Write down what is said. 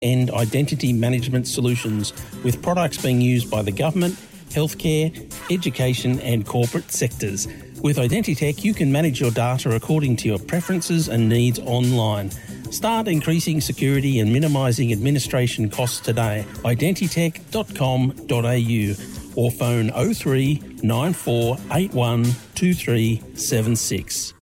end-to-end identity management solutions with products being used by the government, healthcare, education and corporate sectors. With Identitech, you can manage your data according to your preferences and needs online. Start increasing security and minimising administration costs today. Identitech.com.au or phone 03 9481 2376.